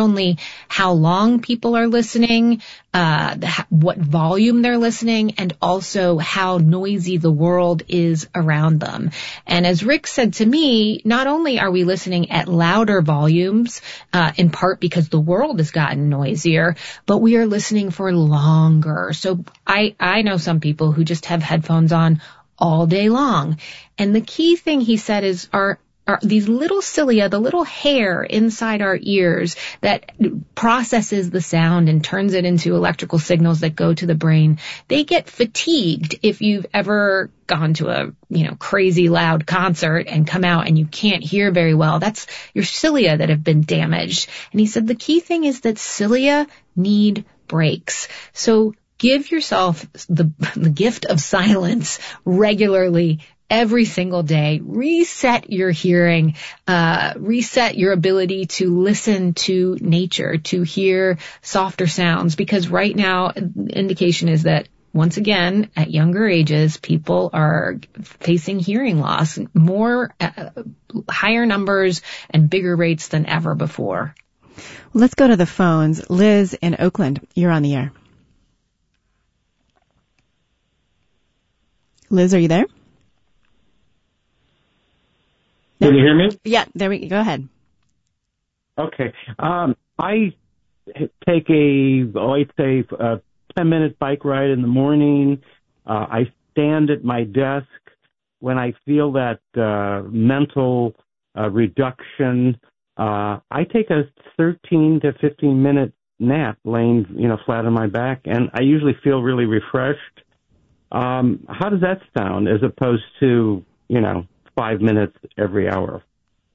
only how long people are listening, what volume they're listening, and also how noisy the world is around them. And as Rick said to me, not only are we listening at louder volumes, in part because the world has gotten noisier, but we are listening for longer. So I know some people who just have headphones on all day long. And the key thing he said is are these little cilia, the little hair inside our ears that processes the sound and turns it into electrical signals that go to the brain. They get fatigued if you've ever gone to a, crazy loud concert and come out and you can't hear very well. That's your cilia that have been damaged. And he said the key thing is that cilia need breaks. So give yourself the gift of silence regularly. Every single day, reset your hearing, reset your ability to listen to nature, to hear softer sounds, because right now, indication is that once again, at younger ages, people are facing hearing loss, more, higher numbers and bigger rates than ever before. Let's go to the phones. Liz in Oakland, you're on the air. Liz, are you there? Can you hear me? Yeah, there we go. Go ahead. Okay. I take a 10-minute bike ride in the morning. I stand at my desk. When I feel that mental reduction, I take a 13 to 15-minute nap laying, flat on my back, and I usually feel really refreshed. How does that sound as opposed to, 5 minutes every hour?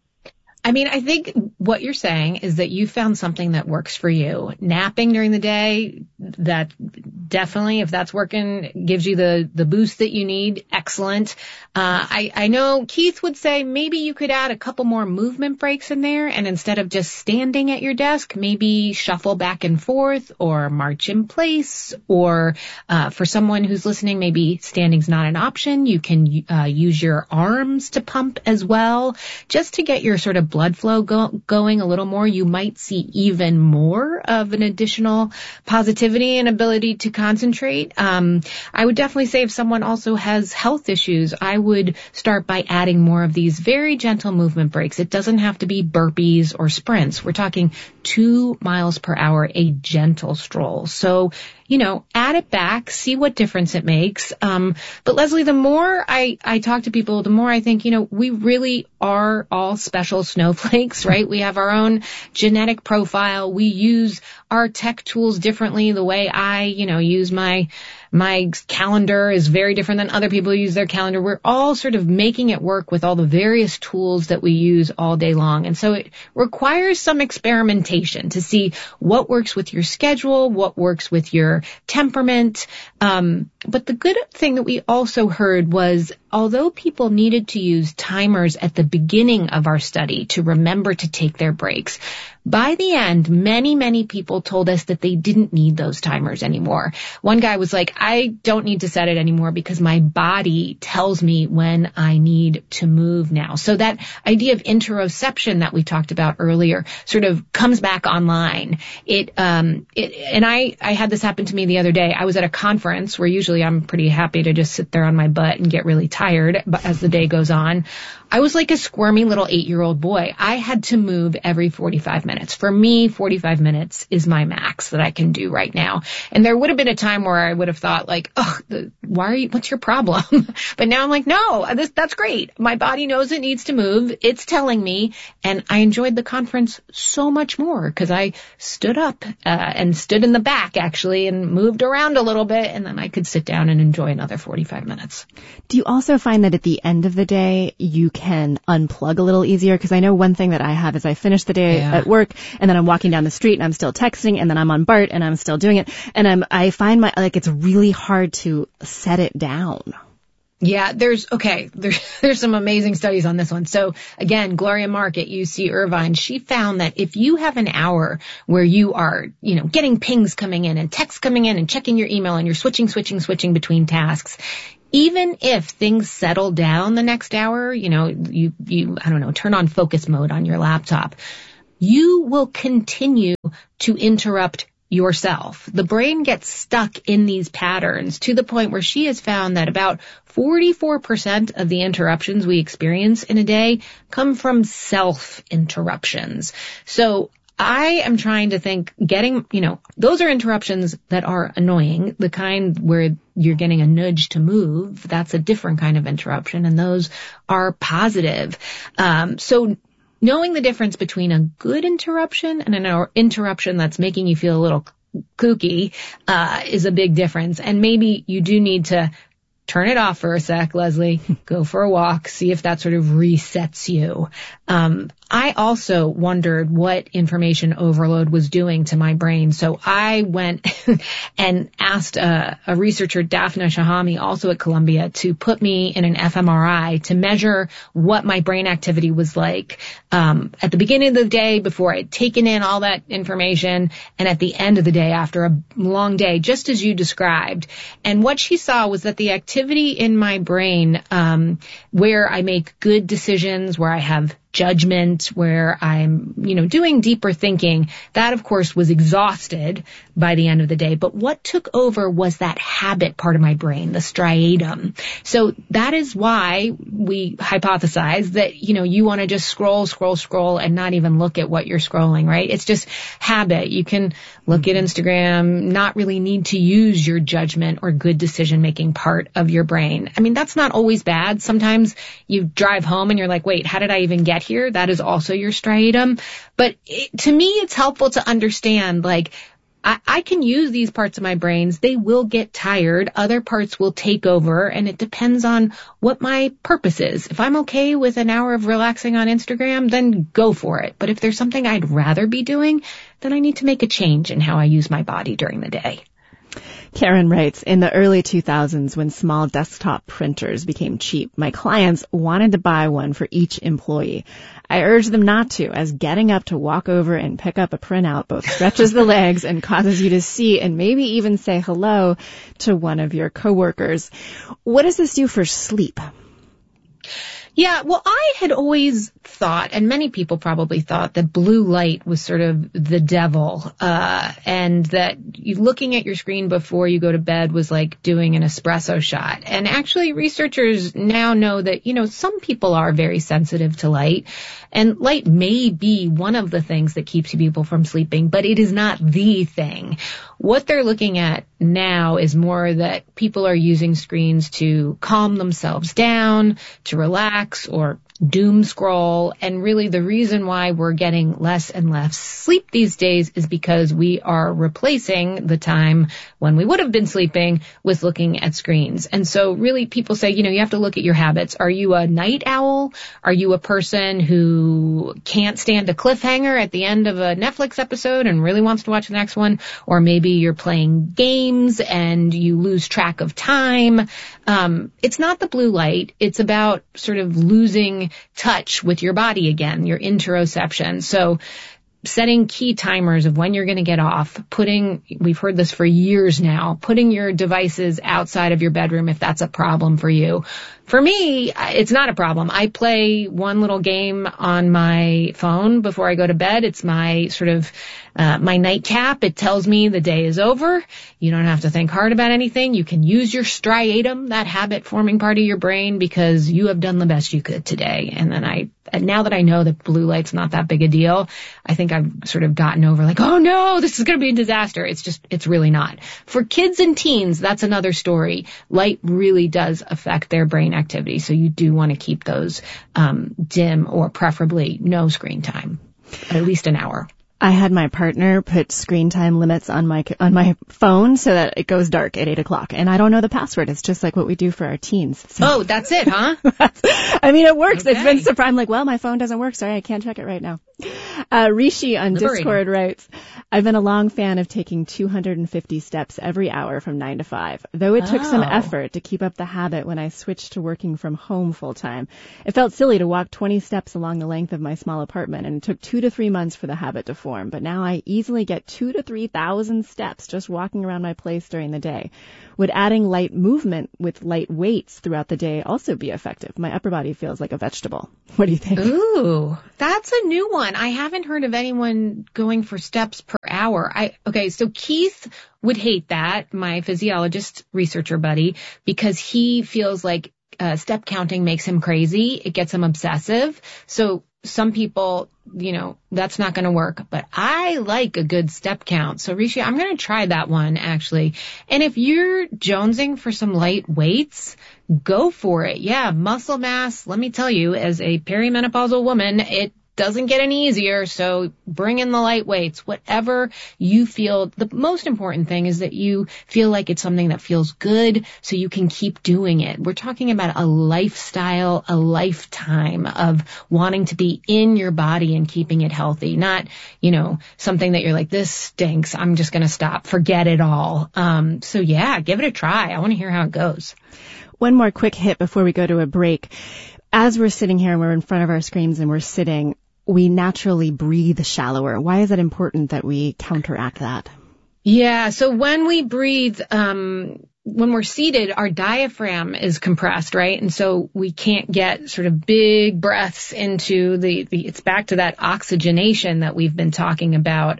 I mean, I think what you're saying is that you found something that works for you. Napping during the day, that definitely, if that's working, gives you the boost that you need. Excellent. I know Keith would say maybe you could add a couple more movement breaks in there, and instead of just standing at your desk, maybe shuffle back and forth or march in place. Or for someone who's listening, maybe standing's not an option. You can use your arms to pump as well, just to get your sort of blood flow going a little more. You might see even more of an additional positivity and ability to concentrate. I would definitely say if someone also has health issues, I would start by adding more of these very gentle movement breaks. It doesn't have to be burpees or sprints. We're talking 2 miles per hour, a gentle stroll. So, add it back, see what difference it makes. But Leslie, the more I talk to people, the more I think, we really are all special snowflakes, right? We have our own genetic profile. We use our tech tools differently. The way I, use my calendar is very different than other people use their calendar. We're all sort of making it work with all the various tools that we use all day long. And so it requires some experimentation to see what works with your schedule, what works with your temperament. But the good thing that we also heard was, although people needed to use timers at the beginning of our study to remember to take their breaks, by the end, many, many people told us that they didn't need those timers anymore. One guy was like, I don't need to set it anymore because my body tells me when I need to move now. So that idea of interoception that we talked about earlier sort of comes back online. And I had this happen to me the other day. I was at a conference where usually I'm pretty happy to just sit there on my butt and get really tired as the day goes on. I was like a squirmy little 8-year-old boy. I had to move every 45 minutes. For me, 45 minutes is my max that I can do right now. And there would have been a time where I would have thought like, what's your problem? But now I'm like, no, that's great. My body knows it needs to move. It's telling me. And I enjoyed the conference so much more because I stood up and stood in the back actually and moved around a little bit. And then I could sit down and enjoy another 45 minutes. Do you also find that at the end of the day, you can unplug a little easier? Because I know one thing that I have is I finish the day at work and then I'm walking down the street and I'm still texting and then I'm on BART and I'm still doing it. And I find it's really hard to set it down. Yeah, there's some amazing studies on this one. So again, Gloria Mark at UC Irvine, she found that if you have an hour where you are, getting pings coming in and texts coming in and checking your email and you're switching between tasks, even if things settle down the next hour, you turn on focus mode on your laptop. you will continue to interrupt yourself. The brain gets stuck in these patterns to the point where she has found that about 44% of the interruptions we experience in a day come from self-interruptions. So I am trying to think those are interruptions that are annoying, the kind where you're getting a nudge to move. That's a different kind of interruption, and those are positive. So knowing the difference between a good interruption and an interruption that's making you feel a little kooky is a big difference. And maybe you do need to turn it off for a sec, Leslie, go for a walk, see if that sort of resets you. I also wondered what information overload was doing to my brain. So I went and asked a researcher, Daphna Shahami, also at Columbia, to put me in an fMRI to measure what my brain activity was like at the beginning of the day before I'd taken in all that information, and at the end of the day after a long day, just as you described. And what she saw was that the activity in my brain where I make good decisions, where I have judgment, where I'm, doing deeper thinking, that of course was exhausted by the end of the day. But what took over was that habit part of my brain, the striatum. So that is why we hypothesize that, you want to just scroll and not even look at what you're scrolling, right? It's just habit. You can look at Instagram, not really need to use your judgment or good decision-making part of your brain. I mean, that's not always bad. Sometimes you drive home and you're like, wait, how did I even get here? That is also your striatum. But to me, it's helpful to understand, I can use these parts of my brains. They will get tired. Other parts will take over, and it depends on what my purpose is. If I'm okay with an hour of relaxing on Instagram, then go for it. But if there's something I'd rather be doing, then I need to make a change in how I use my body during the day. Karen writes, in the early 2000s, when small desktop printers became cheap, my clients wanted to buy one for each employee. I urged them not to, as getting up to walk over and pick up a printout both stretches the legs and causes you to see and maybe even say hello to one of your coworkers. What does this do for sleep? Yeah, well, I had always thought, and many people probably thought, that blue light was sort of the devil, and that looking at your screen before you go to bed was like doing an espresso shot. And actually, researchers now know that, some people are very sensitive to light, and light may be one of the things that keeps people from sleeping, but it is not the thing. What they're looking at now is more that people are using screens to calm themselves down, to relax, or doom scroll. And really the reason why we're getting less and less sleep these days is because we are replacing the time when we would have been sleeping with looking at screens. And so really people say, you have to look at your habits. Are you a night owl? Are you a person who can't stand a cliffhanger at the end of a Netflix episode and really wants to watch the next one? Or maybe you're playing games and you lose track of time. It's not the blue light. It's about sort of losing touch with your body again, your interoception. So setting key timers of when you're going to get off, we've heard this for years now, putting your devices outside of your bedroom if that's a problem for you. For me, it's not a problem. I play one little game on my phone before I go to bed. It's my sort of my nightcap. It tells me the day is over. You don't have to think hard about anything. You can use your striatum, that habit-forming part of your brain, because you have done the best you could today. And then now that I know that blue light's not that big a deal, I think I've sort of gotten over oh no, this is going to be a disaster. It's really not. For kids and teens, that's another story. Light really does affect their brain activity. So you do want to keep those dim, or preferably no screen time, at least an hour. I had my partner put screen time limits on my phone so that it goes dark at 8:00, and I don't know the password. It's just like what we do for our teens. So. Oh, that's it, huh? I mean, it works. Okay. It's been surprised. I'm like, well, my phone doesn't work. Sorry, I can't check it right now. Rishi on Discord writes, I've been a long fan of taking 250 steps every hour from 9 to 5, though it took some effort to keep up the habit when I switched to working from home full time. It felt silly to walk 20 steps along the length of my small apartment, and it took 2 to 3 months for the habit to form. But now I easily get 2,000 to 3,000 steps just walking around my place during the day. Would adding light movement with light weights throughout the day also be effective? My upper body feels like a vegetable. What do you think? Ooh, that's a new one. I haven't heard of anyone going for steps per hour. Okay, so Keith would hate that, my physiologist researcher buddy, because he feels like step counting makes him crazy. It gets him obsessive. So some people, that's not going to work, but I like a good step count. So Rishi, I'm going to try that one actually. And if you're jonesing for some light weights, go for it. Yeah, muscle mass, let me tell you, as a perimenopausal woman, it doesn't get any easier, so bring in the light weights. Whatever you feel, the most important thing is that you feel like it's something that feels good so you can keep doing it. We're talking about a lifestyle, a lifetime of wanting to be in your body and keeping it healthy, not, something that you're like, this stinks, I'm just going to stop, forget it all. So yeah, give it a try. I want to hear how it goes. One more quick hit before we go to a break. As we're sitting here and we're in front of our screens and we're sitting, we naturally breathe shallower. Why is it important that we counteract that? Yeah, so when we breathe, when we're seated, our diaphragm is compressed, right? And so we can't get sort of big breaths into it's back to that oxygenation that we've been talking about.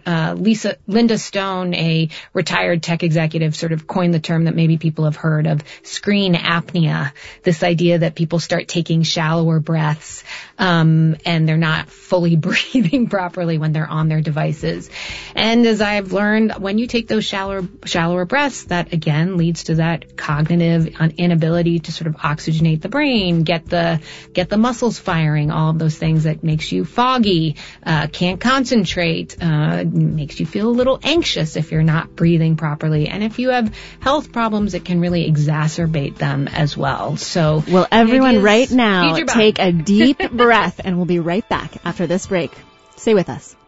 Linda Stone, a retired tech executive, sort of coined the term that maybe people have heard of, screen apnea. This idea that people start taking shallower breaths, and they're not fully breathing properly when they're on their devices. And as I've learned, when you take those shallower breaths, that again leads to that cognitive inability to sort of oxygenate the brain, get the muscles firing, all of those things that makes you foggy, can't concentrate, makes you feel a little anxious if you're not breathing properly. And if you have health problems, it can really exacerbate them as well. So, well, everyone right now take a deep breath, and we'll be right back after this break. Stay with us.